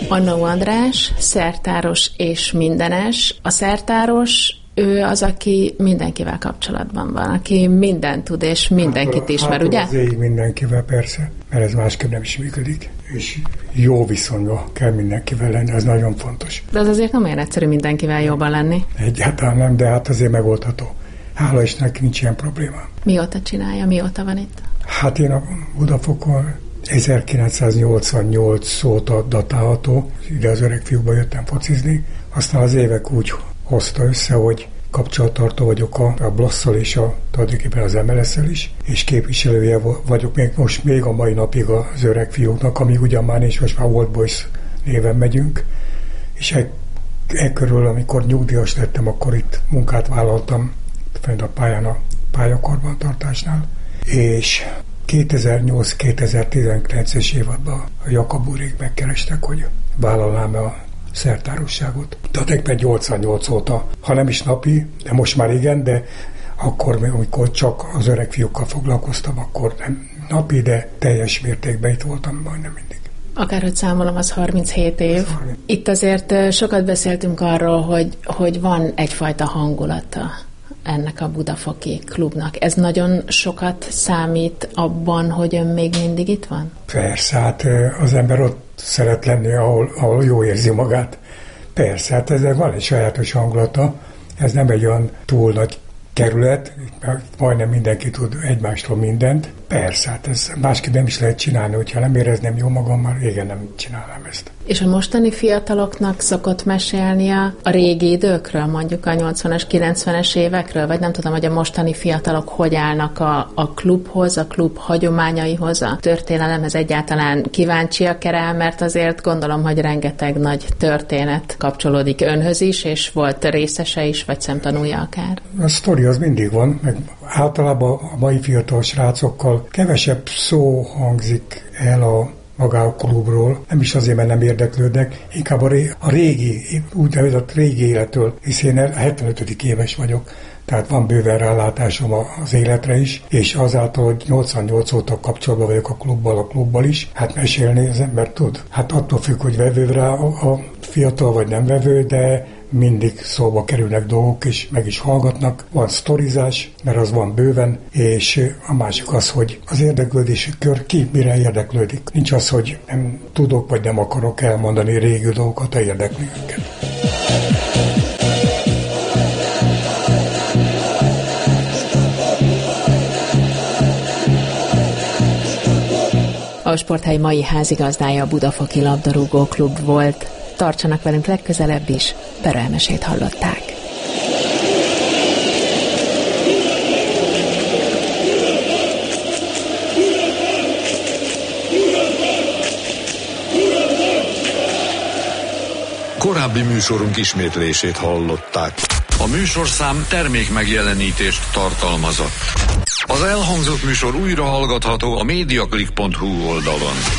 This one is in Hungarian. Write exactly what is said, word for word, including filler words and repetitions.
Annó András, szertáros és mindenes. A szertáros, ő az, aki mindenkivel kapcsolatban van, aki mindent tud, és mindenkit ismer, hát, ugye? Hát mindenkivel persze, mert ez másképp nem is működik. És jó viszonyban kell mindenkivel lenni, ez nagyon fontos. De az azért nem olyan egyszerű mindenkivel jóban lenni. Egyáltalán nem, de hát azért megoldható. Hála Istennek nincs ilyen probléma. Mióta csinálja, mióta van itt? Hát én a Budafokon ezerkilencszáznyolcvannyolc óta datálható, ide az Öreg Fiúkba jöttem focizni, aztán az évek úgy hozta össze, hogy kapcsolattartó vagyok a, a Blasszal és a tulajdonképpen az em el es-szel is, és képviselője vagyok még most még a mai napig az Öreg Fiúknak, amíg ugyan már nincs, most már Old Boys néven megyünk, és e, e körül, amikor nyugdíjas lettem, akkor itt munkát vállaltam fent a pályán a pályakarbantartásnál, és kétezer-nyolc kétezer-tizenkilences évadban a Jakab úrék megkerestek, hogy vállalnám a szertárosságot. Tehát egyben nyolcvannyolc óta, ha nem is napi, de most már igen, de akkor, amikor csak az Öreg Fiúkkal foglalkoztam, akkor nem napi, de teljes mértékben itt voltam majdnem mindig. Akárhogy számolom, az harminchét év. Itt azért sokat beszéltünk arról, hogy, hogy van egyfajta hangulata ennek a budafoki klubnak. Ez nagyon sokat számít abban, hogy ön még mindig itt van? Persze, hát az ember ott szeret lenni, ahol, ahol jó érzi magát. Persze, hát ezzel van egy sajátos hangulata. Ez nem egy olyan túl nagy kerület, majdnem mindenki tud egymástól mindent. Persze, hát ez másképp nem is lehet csinálni, hogyha nem érezném jó magam, már régen nem csinálnám ezt. És a mostani fiataloknak szokott mesélni a régi időkről, mondjuk a nyolcvanas, kilencvenes évekről, vagy nem tudom, hogy a mostani fiatalok hogy állnak a, a klubhoz, a klub hagyományaihoz, a történelemhez egyáltalán kíváncsiak rá, mert azért gondolom, hogy rengeteg nagy történet kapcsolódik önhöz is, és volt részese is, vagy szemtanúja akár. A sztori az mindig van, meg általában a mai fiatal srácokkal kevesebb szó hangzik el a maga a klubról, nem is azért, mert nem érdeklődnek, inkább a, ré, a régi, úgynevezett régi élettől, hiszen én hetvenötödik éves vagyok, tehát van bőven rálátásom az életre is, és azáltal, hogy nyolcvannyolc óta kapcsolatban vagyok a klubbal, a klubbal is, hát mesélni az ember tud. Hát attól függ, hogy vevő rá a, a fiatal vagy nem vevő, de mindig szóba kerülnek dolgok, és meg is hallgatnak. Van sztorizás, mert az van bőven, és a másik az, hogy az érdeklődési kör ki mire érdeklődik. Nincs az, hogy nem tudok, vagy nem akarok elmondani régi dolgokat, ha érdekli őket. A Sporthely mai házigazdája a Budafoki Labdarúgó Klub volt. Tartsanak velünk legközelebb is, Bera elmesét hallották. Korábbi műsorunk ismétlését hallották. A műsorszám termék megjelenítést tartalmazott. Az elhangzott műsor újra hallgatható a mediaclick pont hu oldalon.